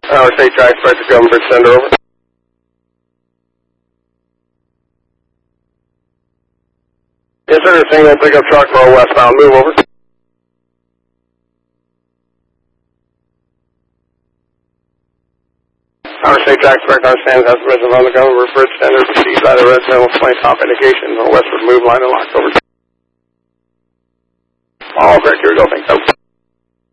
Our state track, Spectre Government Bridge, sender over. Yes, sir. Single pickup truck for westbound. Move over. Our state track, Spectre understands has resident on the Government Bridge, sender received by the resident with point top indications on westward move line and locked over. All correct. Here we go. Thanks.